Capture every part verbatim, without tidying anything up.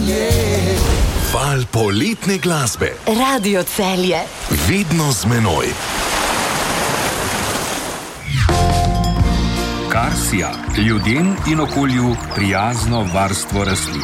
yeah. Val poletne glasbe. Radio Celje. Vedno z menoj. Karsija. Ljudem in okolju prijazno varstvo rastlin.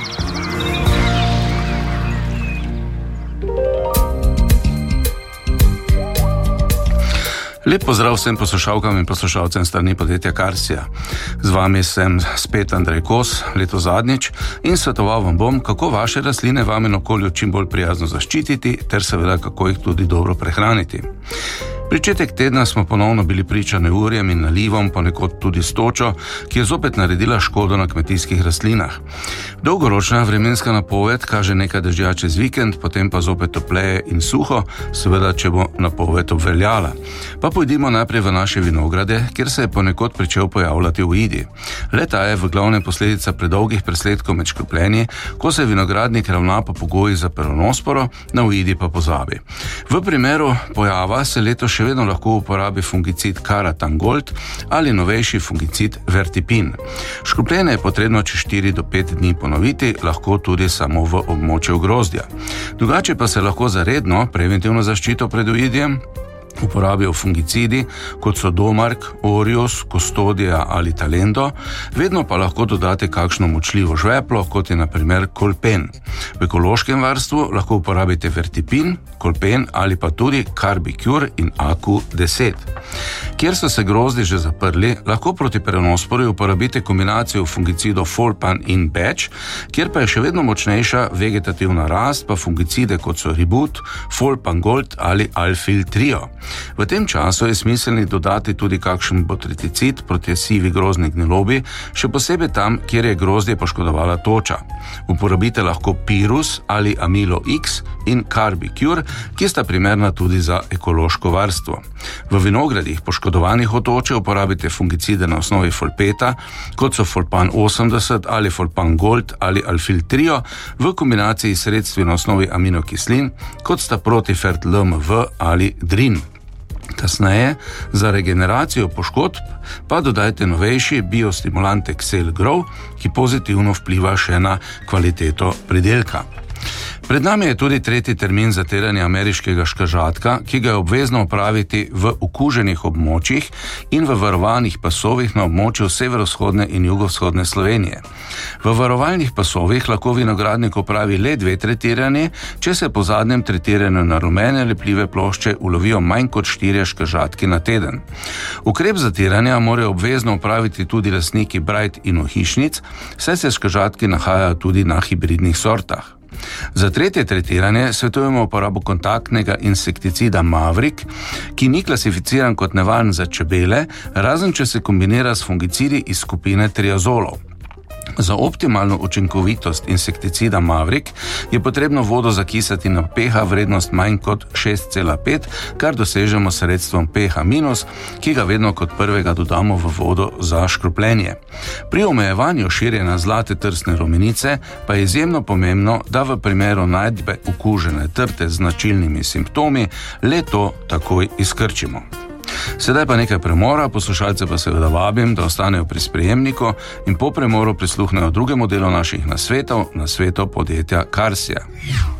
Lep pozdrav vsem poslušalkam in poslušalcem strani podjetja Karsija. Z vami sem spet Andrej Kos, leto zadnjič, in svetoval vam bom, kako vaše rastline vam in okolju čim bolj prijazno zaščititi, ter seveda kako jih tudi dobro prehraniti. Pričetek tedna smo ponovno bili priča neurjem in nalivom, ponekod tudi s točo, ki je zopet naredila škodo na kmetijskih rastlinah. Dolgoročna vremenska napoved kaže nekaj dežja čez vikend, potem pa zopet topleje in suho, seveda, če bo napoved obveljala. Pa pojdimo najprej v naše vinograde, kjer se je ponekod pričel pojavljati uidi. Le-ta je v glavnem posledica predolgih presledkov med škropljenji, ko se vinogradnik ravna po pogojih za peronosporo, na uidi pa pozabi. V primeru pojava se letos še vedno lahko uporabi fungicid Karatangold ali novejši fungicid Vertipin. Škropljenje je potrebno čez štiri do pet dni ponoviti, lahko tudi samo v območju grozdja. Drugače pa se lahko za redno preventivno zaščito pred uidjem uporabijo fungicidi, kot so Domark, Orius, Custodia ali Talendo, vedno pa lahko dodate kakšno močljivo žveplo, kot je na primer Kolpen. V ekološkem varstvu lahko uporabite Vertipin, Kolpen ali pa tudi Carbicure in A Q deset. Kjer so se grozdi že zaprli, lahko proti peronospori uporabite kombinacijo fungicidov Folpan in Batch, kjer pa je še vedno močnejša vegetativna rast, pa fungicide kot so Ribut, Folpan Gold ali Alfil Trio. V tem času je smiselni dodati tudi kakšen botriticid proti sivi grozdni gnilobi, še posebej tam, kjer je grozdje poškodovala toča. Uporabite lahko Pirus ali Amilo X in Carbicure, ki sta primerna tudi za ekološko varstvo. V vinogradih poškodovanih od toče uporabite fungicide na osnovi Folpeta, kot so Folpan osemdeset ali Folpan Gold ali Alfil Trio, v kombinaciji s sredstvi na osnovi aminokislin, kot sta Protifert L M V ali Drin. Kasneje, za regeneracijo poškodb, pa dodajte novejši biostimulant Excel Grow, ki pozitivno vpliva še na kvaliteto pridelka. Pred nami je tudi tretji termin za terjanje ameriškega škažatka, ki ga je obvezno opraviti v okuženih območjih in v varovanih pasovih na območju severovzhodne in jugovzhodne Slovenije. V varovalnih pasovih lahko vinogradnik opravi le dve tretiranje, če se po zadnjem tretiranju na rumene lepljive plošče ulovijo manj kot štirje škažatki na teden. Ukrep zatiranja morajo obvezno opraviti tudi lastniki Bright in ohišnic, saj se škažatki nahajajo tudi na hibridnih sortah. Za tretje tretiranje svetujemo uporabo kontaktnega insekticida Maverick, ki ni klasificiran kot nevaren za čebele, razen če se kombinira s fungicidi iz skupine triazolov. Za optimalno učinkovitost insekticida Maverick je potrebno vodo zakisati na pH vrednost manj kot šest cela pet, kar dosežemo s sredstvom pH minus, ki ga vedno kot prvega dodamo v vodo za škropljenje. Pri omejevanju širjenja zlate trsne rumenice pa je izjemno pomembno, da v primeru najdbe okužene trte z značilnimi simptomi le to takoj izkrčimo. Sedaj pa nekaj premora, poslušalce pa seveda vabim, da ostanejo pri sprejemniku in po premoru prisluhnejo drugemu delu naših nasvetov, nasvetov podjetja Karsija.